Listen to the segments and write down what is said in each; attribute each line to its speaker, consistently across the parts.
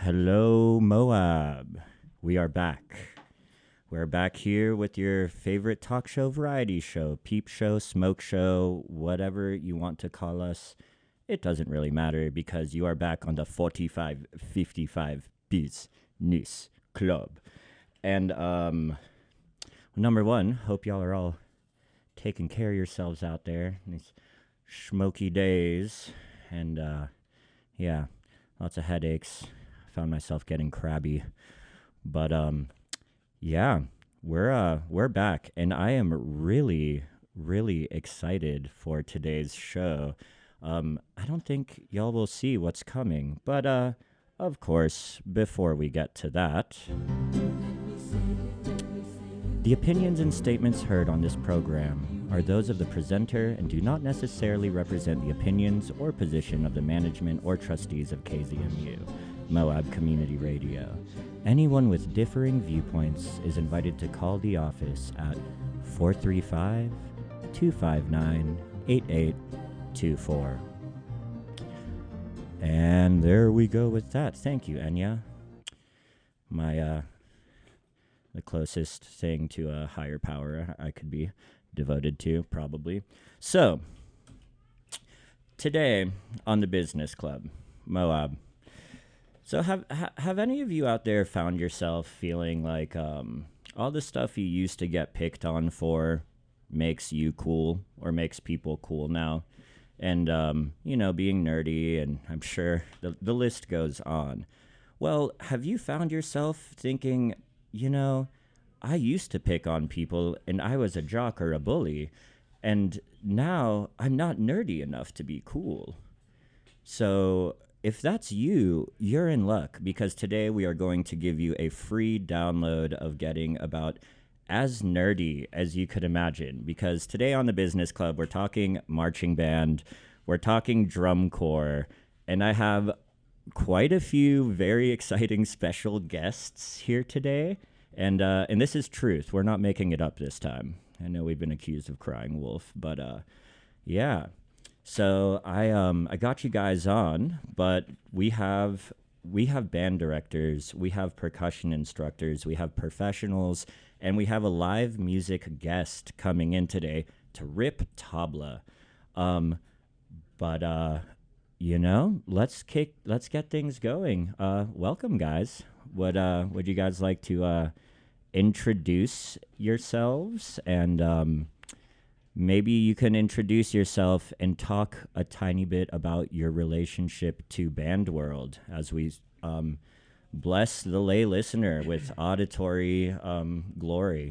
Speaker 1: Hello, Moab. We are back. We're back here with your favorite talk show, variety show, peep show, smoke show, whatever you want to call us. It doesn't really matter because you are back on the 4555 Business Club. And number one, hope y'all are all taking care of yourselves out there in these smoky days. And yeah, lots of headaches. I found myself getting crabby. But yeah, we're back, and I am really excited for today's show. I don't think y'all will see what's coming, but of course, before we get to that, the opinions and statements heard on this program are those of the presenter and do not necessarily represent the opinions or position of the management or trustees of KZMU, Moab Community Radio. Anyone with differing viewpoints is invited to call the office at 435 259 8824. And there we go with that. Thank you, Enya. The closest thing to a higher power I could be devoted to, probably. So, today on the Business Club, Moab. So have any of you out there found yourself feeling like all the stuff you used to get picked on for makes you cool or makes people cool now? And, being nerdy, and I'm sure the list goes on. Well, have you found yourself thinking, I used to pick on people and I was a jock or a bully, and now I'm not nerdy enough to be cool? So if that's you, you're in luck, because today we are going to give you a free download of getting about as nerdy as you could imagine. Because today on the Business Club, we're talking marching band, we're talking drum corps, and I have quite a few very exciting special guests here today. And this is truth. We're not making it up this time. I know we've been accused of crying wolf, but yeah. So I got you guys on, but we have band directors, we have percussion instructors, we have professionals, and we have a live music guest coming in today to rip tabla. Let's get things going. Welcome, guys. Would you guys like to introduce yourselves, and maybe you can introduce yourself and talk a tiny bit about your relationship to Band World as we bless the lay listener with auditory glory.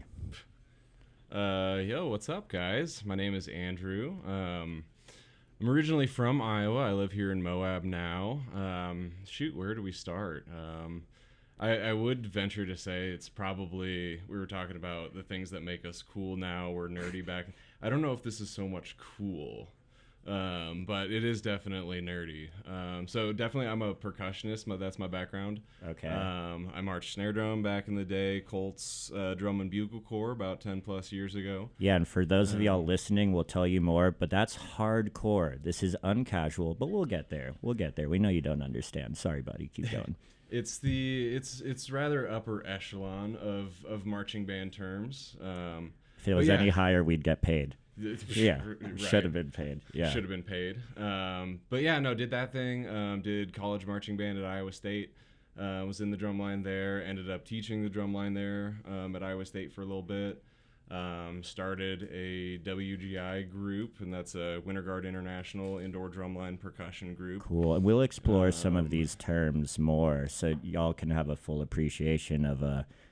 Speaker 2: Yo, what's up, guys? My name is Andrew. I'm originally from Iowa. I live here in Moab now. Where do we start? I would venture to say it's probably, we were talking about the things that make us cool now. We're nerdy back. I don't know if this is so much cool, but it is definitely nerdy. So definitely I'm a percussionist. That's my background.
Speaker 1: Okay.
Speaker 2: I marched snare drum back in the day, Colts drum and bugle corps about 10 plus years ago.
Speaker 1: Yeah, and for those of y'all listening, we'll tell you more, but that's hardcore. This is uncasual, but we'll get there. We know you don't understand. Sorry, buddy. Keep going.
Speaker 2: It's rather upper echelon of marching band terms.
Speaker 1: If it was any higher, we'd get paid. Yeah,
Speaker 2: right.
Speaker 1: Should have been paid. Yeah,
Speaker 2: should have been paid. But yeah, no, did that thing. Did college marching band at Iowa State. Was in the drum line there. Ended up teaching the drum line there at Iowa State for a little bit. Started a WGI group, and that's a Winter Guard International Indoor Drumline Percussion Group.
Speaker 1: Cool. And we'll explore some of these terms more, so y'all can have a full appreciation of